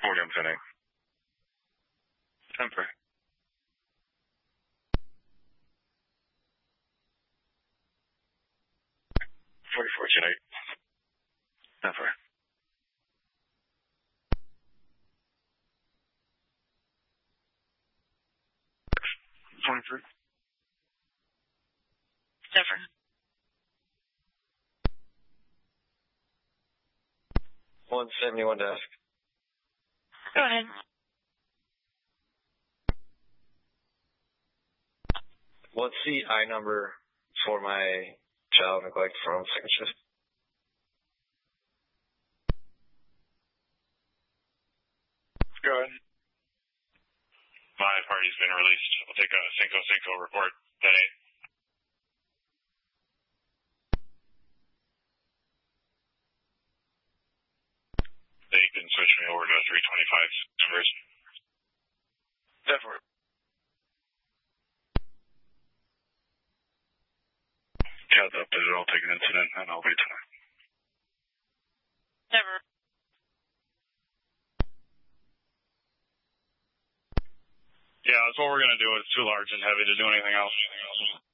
William Penning. Temper. 44 tonight. Temper. 23. Temper. 171 desk. Go ahead. What's the I number for my child neglect from second shift? Go ahead. My party's been released. We'll take a Cinco report. 10-8. They can switch me over to 325 numbers. Definitely. Yeah, that I'll take an incident and I'll be tonight. Never. Yeah, that's what we're going to do. It's too large and heavy to do anything else.